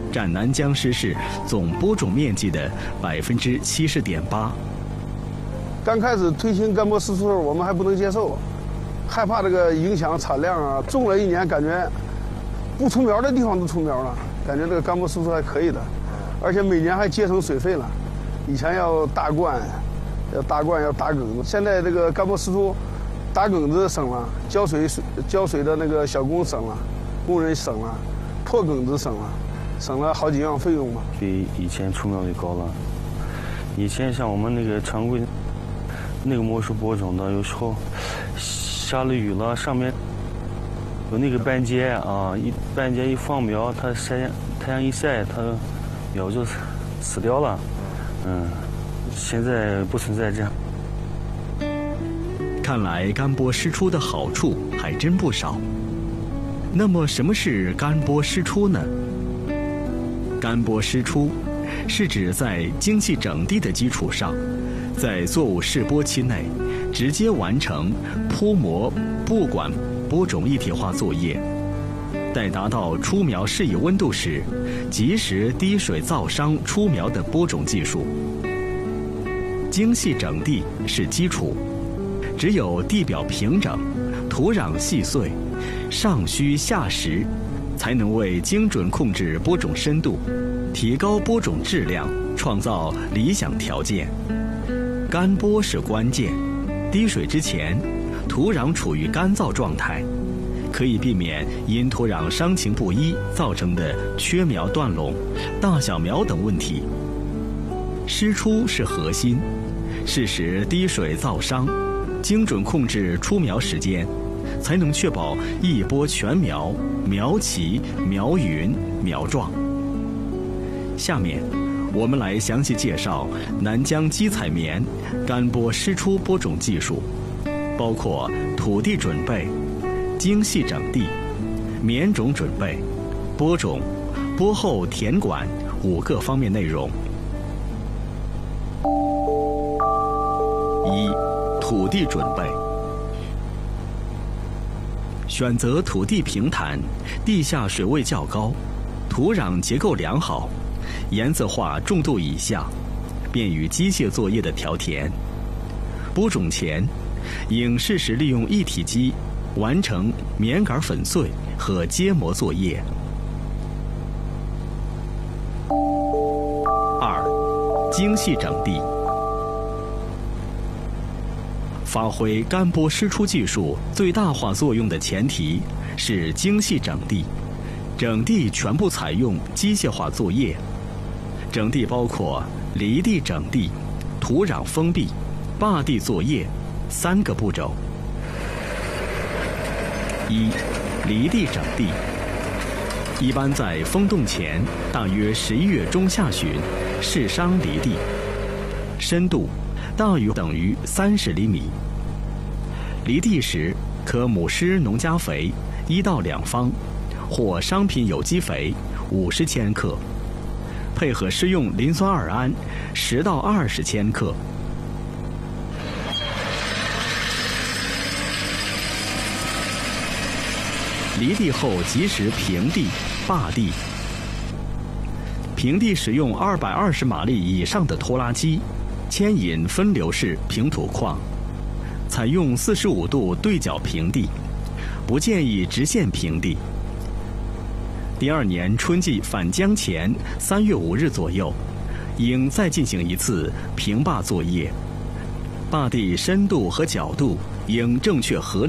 占南江湿市总播种面积的70.8%。 刚开始推行干播施出，我们还不能接受，害怕这个影响产量啊。种了1年，感觉不出苗的地方都出苗了，感觉这个干播施出还可以的，而且每年还节省水费了。以前要大灌，要打梗子，现在这个干播施出，打梗子省了，浇水的那个小工省了，工人省了，破梗子省了好几样费用嘛。 比以前出苗率高了。以前像我们那个常规那个模式播种的，有时候下了雨了，上面有那个斑节啊，斑节一放苗，它太阳一晒，它苗就死掉了。现在不存在这样。 看来干播施出的好处还真不少。那么什么是干播施出呢？干播施出是指在精细整地的基础上，在作物试播期内直接完成铺膜布管播种一体化作业，待达到出苗适宜温度时，及时滴水造伤出苗的播种技术。精细整地是基础，只有地表平整，土壤细碎，上虚下实，才能为精准控制播种深度，提高播种质量创造理想条件。干播是关键，滴水之前，土壤处于干燥状态，可以避免因土壤伤情不一造成的缺苗断垄、大小苗等问题。施出是核心，适时滴水造伤，精准控制出苗时间，才能确保一播全苗、苗齐、苗匀、苗壮。下面我们来详细介绍南疆基采棉干播施出播种技术，包括土地准备、精细整地、棉种准备、播种、播后填管5个方面内容。1、土地准备。选择土地平坦，地下水位较高，土壤结构良好，颜色化重度以下，便于机械作业的调填。播种前，应适时利用一体机完成棉杆粉碎和揭膜作业。2、精细整地。发挥干播施出技术最大化作用的前提是精细整地，整地全部采用机械化作业。整地包括离地整地、土壤封闭、坝地作业3个步骤。1、离地整地。一般在封冻前，大约11月中下旬，适商离地，深度大于等于30厘米。离地时，可母施农家肥1到2方，或商品有机肥50千克，配合施用磷酸二铵10到20千克。离地后及时平地、坝地。平地使用220马力以上的拖拉机，牵引分流式平土矿，采用45度对角平地，不建议直线平地。第2年春季返江前3月5日左右，应再进行一次平坝作业，坝地深度和角度应正确合理。